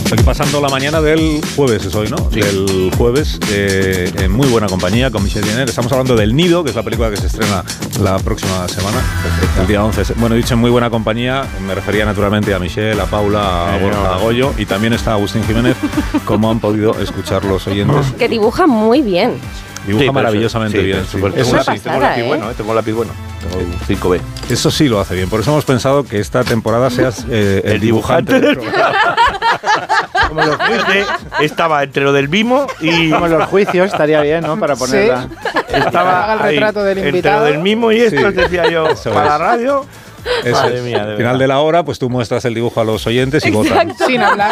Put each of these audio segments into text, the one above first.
Estoy pasando la mañana del jueves, es hoy, ¿no? Sí. Del jueves, en muy buena compañía con Michel Jenner. Estamos hablando del Nido, que es la película que se estrena la próxima semana, el día 11. Bueno, he dicho en muy buena compañía, me refería naturalmente a Michel, a Paula, a Borja, a Goyo, y también está Agustín Jiménez, como han podido escuchar los oyentes. Que dibuja muy bien. Dibuja maravillosamente bien. Sí, Sí. tengo un lápiz pasada, bueno, tengo un lápiz bueno. Tengo un 5B. Eso sí lo hace bien. Por eso hemos pensado que esta temporada seas el dibujante del programa. Como los juicios, estaba entre lo del mimo y... Como los juicios, estaría bien, ¿no? Para ponerla. Estaba Haga el ahí, retrato del entre invitado. lo del mimo y esto, Sí, decía yo, eso para es. la radio... Eso Madre es. mía, de Al verdad. final de la hora, pues tú muestras el dibujo a los oyentes y votan. Sin hablar.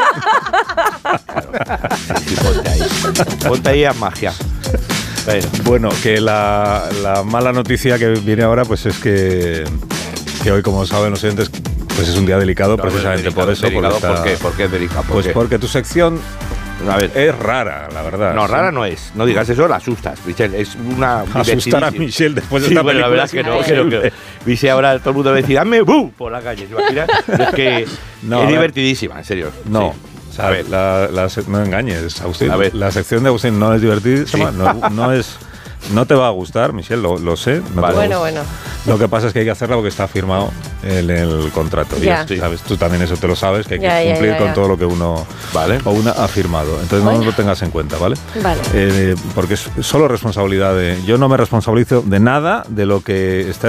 Sí, ponte ahí a magia. Bueno, que la mala noticia que viene ahora, pues es que hoy, como saben los oyentes, pues es un día delicado, precisamente por eso. ¿Por qué? ¿Por qué es delicado? ¿Por Pues qué? porque tu sección A ver, es rara, la verdad. no, rara no es. No digas eso, la asustas, Michelle. Es una... Asustar a Michelle después de Sí, esta bueno, la película. verdad es que no. Creo que Michelle ahora todo el mundo va a decir, ¡hazme bu! Por la calle. ¿Te imaginas? Es que No, a es ver. divertidísima, en serio. No. Sí. O sea, A ver. no engañes, Agustín. A ver. La sección de Agustín no es divertidísima, Sí. no es... No te va a gustar, Michelle, lo sé. No Vale. te va a Bueno. Lo que pasa es que hay que hacerla porque está firmado en el contrato. Ya. Y, ¿sabes? Tú también eso te lo sabes, que hay que Ya, cumplir ya. con todo lo que uno Vale. o una ha firmado. Entonces Bueno. no lo tengas en cuenta, ¿vale? Vale. Porque es solo responsabilidad de... Yo no me responsabilizo de nada de lo que está